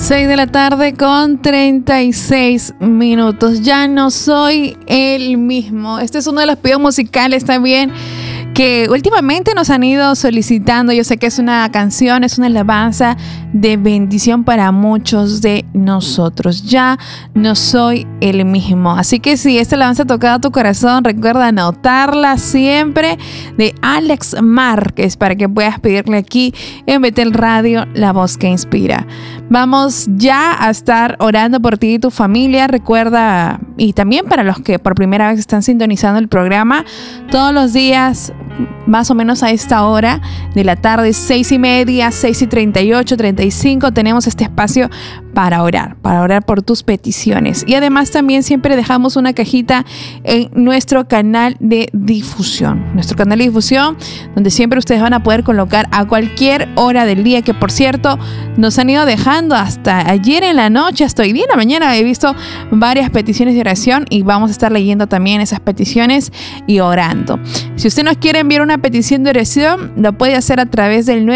6 de la tarde con 36 minutos. Ya no soy el mismo. Este es uno de los pedidos musicales también que últimamente nos han ido solicitando. Yo sé que es una canción, es una alabanza de bendición para muchos de nosotros. Ya no soy el mismo. Así que si esta alabanza ha tocado tu corazón, recuerda anotarla siempre, de Alex Márquez, para que puedas pedirle aquí en Betel Radio, la voz que inspira. Vamos ya a estar orando por ti y tu familia. Recuerda, y también para los que por primera vez están sintonizando el programa, todos los días, más o menos a esta hora de la tarde, 6:30, 6:38, 35, tenemos este espacio para orar por tus peticiones. Y además también siempre dejamos una cajita en nuestro canal de difusión. Nuestro canal de difusión, donde siempre ustedes van a poder colocar a cualquier hora del día, que por cierto, nos han ido dejando hasta ayer en la noche, hasta hoy día en la mañana. He visto varias peticiones de oración y vamos a estar leyendo también esas peticiones y orando. Si usted nos quiere enviar una petición de oración, lo puede hacer a través del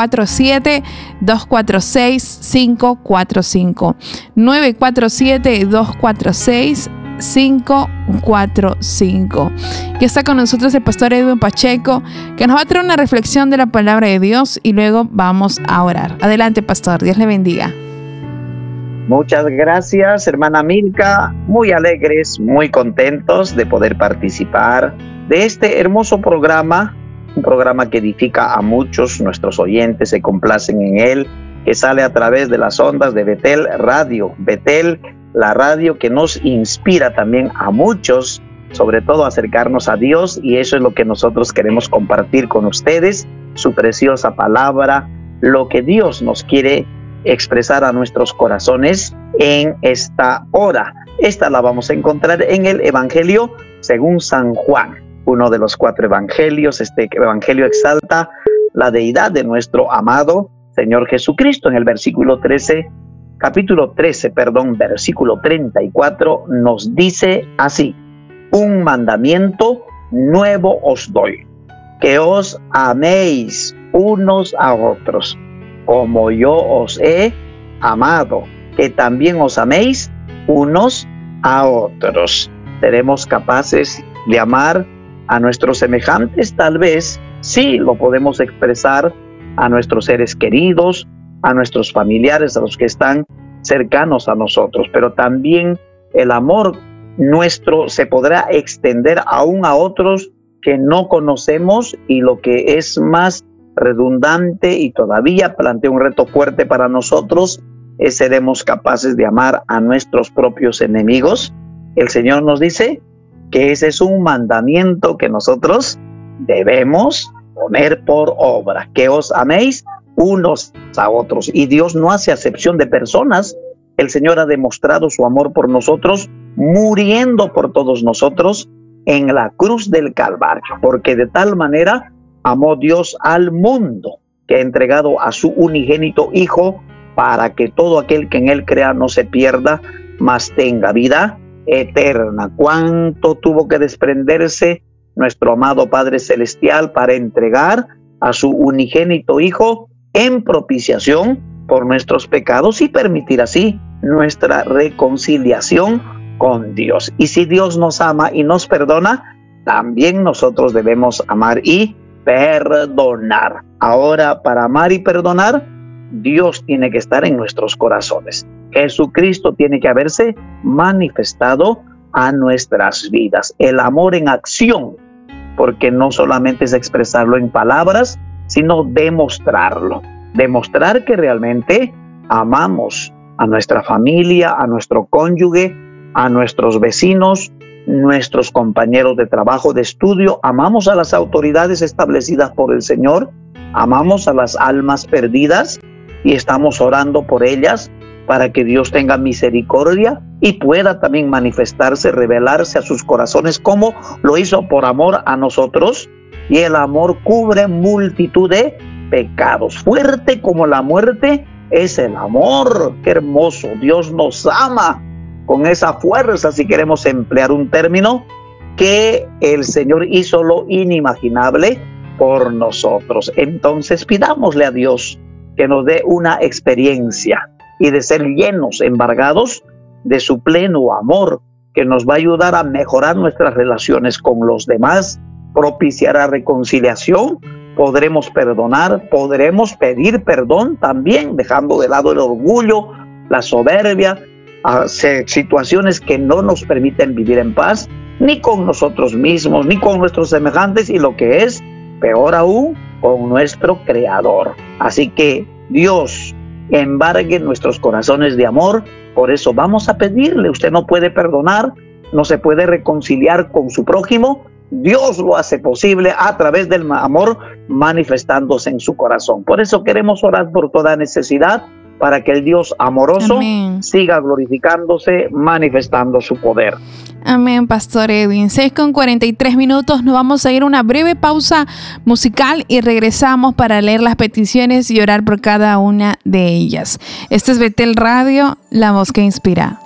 947-246-545. 947-246-545. Y está con nosotros el pastor Edwin Pacheco, que nos va a traer una reflexión de la palabra de Dios y luego vamos a orar. Adelante, pastor. Dios le bendiga. Muchas gracias, hermana Milka. Muy alegres, muy contentos de poder participar de este hermoso programa, un programa que edifica a muchos. Nuestros oyentes se complacen en él, que sale a través de las ondas de Betel Radio. Betel, la radio que nos inspira también a muchos, sobre todo a acercarnos a Dios, y eso es lo que nosotros queremos compartir con ustedes, su preciosa palabra, lo que Dios nos quiere expresar a nuestros corazones en esta hora. Esta la vamos a encontrar en el Evangelio según San Juan, uno de los 4 evangelios. Este evangelio exalta la deidad de nuestro amado Señor Jesucristo. En el capítulo 13, versículo 34, nos dice así: un mandamiento nuevo os doy, que os améis unos a otros, como yo os he amado, que también os améis unos a otros. ¿Seremos capaces de amar a nuestros semejantes? Tal vez sí lo podemos expresar a nuestros seres queridos, a nuestros familiares, a los que están cercanos a nosotros, pero también el amor nuestro se podrá extender aún a otros que no conocemos, y lo que es más redundante y todavía plantea un reto fuerte para nosotros es: seremos capaces de amar a nuestros propios enemigos. El Señor nos dice que ese es un mandamiento que nosotros debemos poner por obra, que os améis unos a otros. Y Dios no hace acepción de personas. El Señor ha demostrado su amor por nosotros muriendo por todos nosotros en la cruz del Calvario, porque de tal manera amó Dios al mundo, que ha entregado a su unigénito Hijo, para que todo aquel que en él crea no se pierda, mas tenga vida eterna. ¿Cuánto tuvo que desprenderse nuestro amado Padre Celestial para entregar a su unigénito Hijo en propiciación por nuestros pecados y permitir así nuestra reconciliación con Dios? Y si Dios nos ama y nos perdona, también nosotros debemos amar y perdonar. Ahora, para amar y perdonar, Dios tiene que estar en nuestros corazones. Jesucristo tiene que haberse manifestado a nuestras vidas. El amor en acción, porque no solamente es expresarlo en palabras, sino demostrarlo. Demostrar que realmente amamos a nuestra familia, a nuestro cónyuge, a nuestros vecinos, nuestros compañeros de trabajo, de estudio. Amamos a las autoridades establecidas por el Señor, amamos a las almas perdidas y estamos orando por ellas para que Dios tenga misericordia y pueda también manifestarse, revelarse a sus corazones, como lo hizo por amor a nosotros. Y el amor cubre multitud de pecados. Fuerte como la muerte es el amor. ¡Qué hermoso! Dios nos ama con esa fuerza, si queremos emplear un término, que el Señor hizo lo inimaginable por nosotros. Entonces pidámosle a Dios que nos dé una experiencia y de ser llenos, embargados de su pleno amor, que nos va a ayudar a mejorar nuestras relaciones con los demás, propiciará reconciliación, podremos perdonar, podremos pedir perdón también, dejando de lado el orgullo, la soberbia, situaciones que no nos permiten vivir en paz, ni con nosotros mismos, ni con nuestros semejantes, y lo que es peor aún, con nuestro Creador. Así que Dios embargue nuestros corazones de amor. Por eso vamos a pedirle. Usted no puede perdonar, no se puede reconciliar con su prójimo. Dios lo hace posible a través del amor manifestándose en su corazón. Por eso queremos orar por toda necesidad, para que el Dios amoroso siga glorificándose, manifestando su poder. Amén, Pastor Edwin. 6:43. Nos vamos a ir a una breve pausa musical y regresamos para leer las peticiones y orar por cada una de ellas. Este es Betel Radio, la voz que inspira.